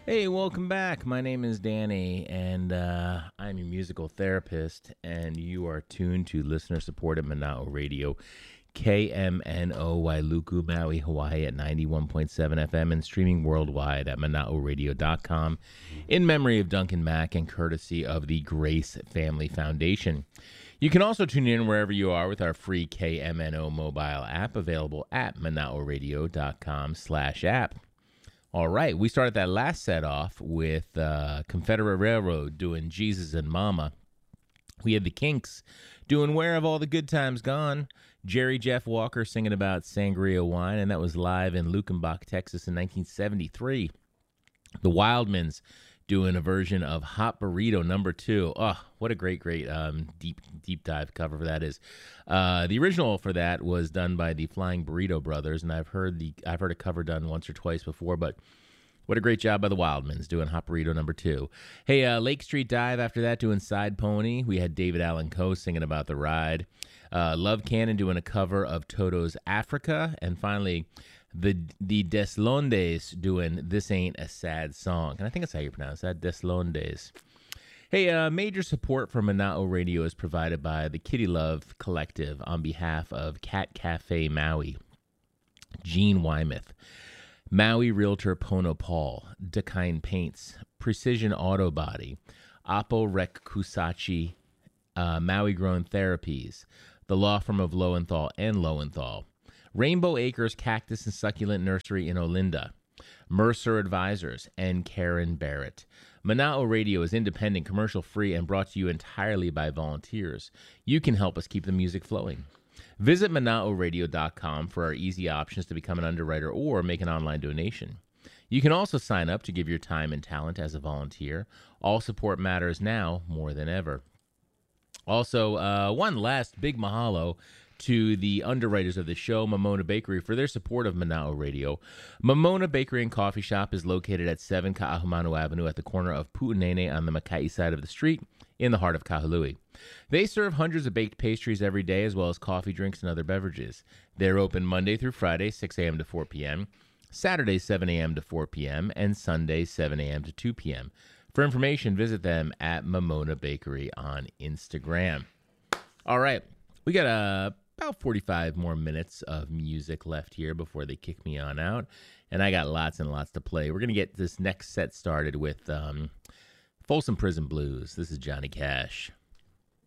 Hey, welcome back. My name is Danny, and I'm your musical therapist, and you are tuned to listener-supported Manao Radio, KMNO Wailuku, Maui, Hawaii at 91.7 FM and streaming worldwide at manaoradio.com in memory of Duncan Mack and courtesy of the Grace Family Foundation. You can also tune in wherever you are with our free KMNO mobile app available at manaoradio.com/app. All right, we started that last set off with Confederate Railroad doing Jesus and Mama. We had the Kinks doing Where Have All the Good Times Gone? Jerry Jeff Walker singing about Sangria Wine, and that was live in Luckenbach, Texas in 1973. The Wildmans doing a version of Hot Burrito No. 2. Oh, what a great deep dive cover for that is. The original for that was done by the Flying Burrito Brothers, and I've heard a cover done once or twice before, but what a great job by the Wildmans doing Hot Burrito No. 2. Hey, Lake Street Dive after that doing Side Pony. We had David Allan Coe singing about the ride. Love Cannon doing a cover of Toto's Africa, and finally the Deslondes doing This Ain't a Sad Song. And I think that's how you pronounce that, Deslondes. Hey, major support for Manao Radio is provided by the Kitty Love Collective on behalf of Cat Cafe Maui, Gene Wymuth, Maui Realtor Pono Paul, Dakine Paints, Precision Auto Body, Oppo Rec Kusachi, Maui Grown Therapies, the law firm of Lowenthal and Lowenthal, Rainbow Acres Cactus and Succulent Nursery in Olinda, Mercer Advisors, and Karen Barrett. Manao Radio is independent, commercial-free, and brought to you entirely by volunteers. You can help us keep the music flowing. Visit manaoradio.com for our easy options to become an underwriter or make an online donation. You can also sign up to give your time and talent as a volunteer. All support matters now more than ever. Also, one last big mahalo to the underwriters of the show, Momona Bakery, for their support of Manao Radio. Momona Bakery and Coffee Shop is located at 7 Ka'ahumanu Avenue at the corner of Pu'unene on the Makai side of the street in the heart of Kahului. They serve hundreds of baked pastries every day as well as coffee, drinks, and other beverages. They're open Monday through Friday, 6 a.m. to 4 p.m., Saturday, 7 a.m. to 4 p.m., and Sunday, 7 a.m. to 2 p.m. For information, visit them at Momona Bakery on Instagram. All right, we got about 45 more minutes of music left here before they kick me on out, and I got lots and lots to play. We're going to get this next set started with Folsom Prison Blues. This is Johnny Cash.